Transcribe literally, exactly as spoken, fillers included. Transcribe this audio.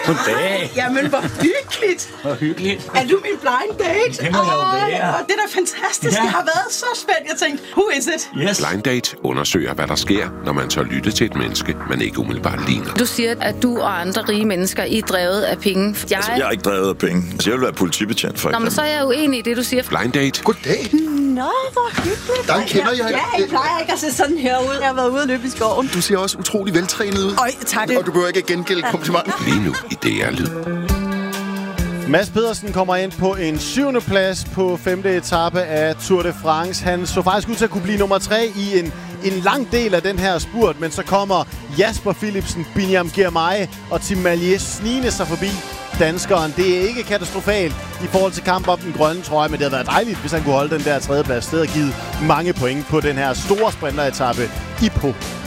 Goddag. Jamen, hvor hyggeligt. Hvor hyggeligt. Er du min blind date? Det må jeg jo være. Det er da fantastisk. Ja. Jeg har været så spændt. Jeg tænkte, who is it? Yes. Blind Date undersøger, hvad der sker, når man tør lytte til et menneske, man ikke umiddelbart ligner. Du siger, at du og andre rige mennesker I er drevet af penge. Jeg... Altså, jeg er ikke drevet af penge. Altså, jeg vil være politibetjent, for Nå, men så er jeg uenig i det, du siger. Blind Date. Goddag. Nå, hvor hyggeligt. Der kender jeg. Ja, jeg plejer ikke at se sådan her ud. Jeg har været ude og løbe i skoven. Du ser også utrolig veltrænet ud. Øj, tak. Og du behøver ikke at gengælde komplimentet. Lige nu i D R Lyd. Mads Pedersen kommer ind på en syvende plads på femte etape af Tour de France. Han så faktisk ud til at kunne blive nummer tre i en, en lang del af den her spurt, men så kommer Jasper Philipsen, Binyam Girmay og Tim Merlier snigende sig forbi danskeren. Det er ikke katastrofalt i forhold til kamp om den grønne trøje, men det havde været dejligt, hvis han kunne holde den der tredjeplads. Det havde givet mange point på den her store sprinteretappe i Pau.